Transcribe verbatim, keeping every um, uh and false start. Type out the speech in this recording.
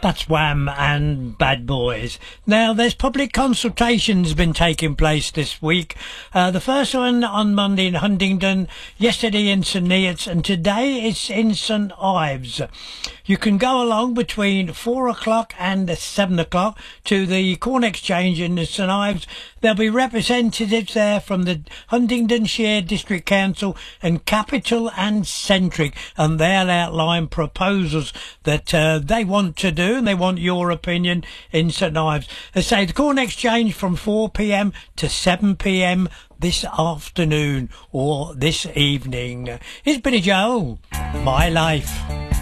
That's Wham and Bad Boys. Now, there's public consultations been taking place this week. Uh, the first one on Monday in Huntingdon, yesterday in St Neots, and today it's in St Ives. You can go along between four o'clock and seven o'clock to the Corn Exchange in St Ives. There'll be representatives there from the Huntingdonshire District Council and Capital and Centric, and they'll outline proposals that uh, they want to do, and they want your opinion in St Ives. They say the Corn Exchange from four p m to seven p m this afternoon or this evening. Here's Billy Joel, My Life.